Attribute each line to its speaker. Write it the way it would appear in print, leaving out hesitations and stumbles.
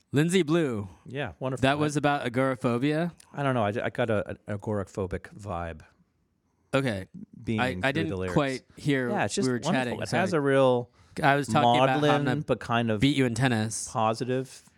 Speaker 1: Lindsay Blue.
Speaker 2: Yeah, wonderful.
Speaker 1: That was about agoraphobia.
Speaker 2: I don't know. I got an agoraphobic vibe.
Speaker 1: Okay,
Speaker 2: Beaming
Speaker 1: I
Speaker 2: through
Speaker 1: didn't
Speaker 2: the lyrics.
Speaker 1: quite hear.
Speaker 2: Yeah, it's just
Speaker 1: we were
Speaker 2: wonderful.
Speaker 1: chatting.
Speaker 2: It
Speaker 1: so
Speaker 2: has a real
Speaker 1: I was talking about how I'm
Speaker 2: maudlin
Speaker 1: gonna
Speaker 2: but kind of
Speaker 1: beat you in tennis.
Speaker 2: positive